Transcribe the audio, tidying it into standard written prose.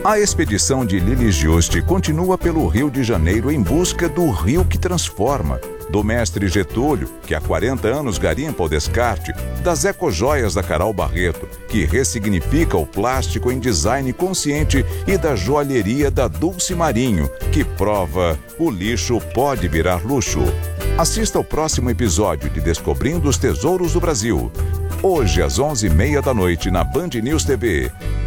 A expedição de Lili Juste continua pelo Rio de Janeiro em busca do rio que transforma, do mestre Getúlio, que há 40 anos garimpa o descarte, das ecojoias da Carol Barreto, que ressignifica o plástico em design consciente, e da joalheria da Dulce Marinho, que prova o lixo pode virar luxo. Assista ao próximo episódio de Descobrindo os Tesouros do Brasil, hoje às 11h30 da noite na Band News TV.